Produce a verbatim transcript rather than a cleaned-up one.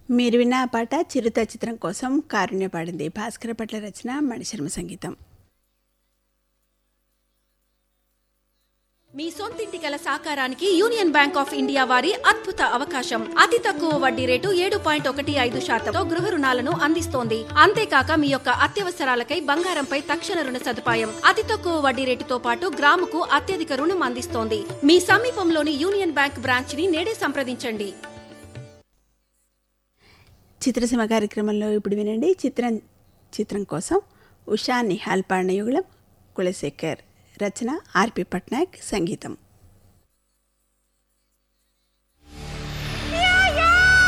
మీరు విన్న ఆ పాట చిరుత చిత్రం కోసం కారుణ్య పాడింది. భాస్కర పట్ల రచన, మణిశర్మ సంగీతం. మీ సొంతింటి కల సాకారానికి యూనియన్ బ్యాంక్ ఆఫ్ ఇండియా వారి అద్భుత అవకాశం. అతి తక్కువ వడ్డీ రేటు ఏడు పాయింట్ ఒకటి ఐదు శాతంతో గృహ రుణాలను అందిస్తోంది. అంతేకాక మీ యొక్క అత్యవసరాలకై బంగారంపై తక్షణ రుణ సదుపాయం. అతి తక్కువ వడ్డీ రేటుతో పాటు గ్రాముకు అత్యధిక రుణం అందిస్తోంది. మీ సమీపంలోని యూనియన్ బ్యాంక్ బ్రాంచ్ ని నేడే సంప్రదించండి. చిత్రసీమ కార్యక్రమంలో ఇప్పుడు వినండి. చిత్రం చిత్రం కోసం ఉషా నిహాల్ పాడిన యుగళం, కులశేఖర్ రచన, ఆర్పి పట్నాయక్ సంగీతం.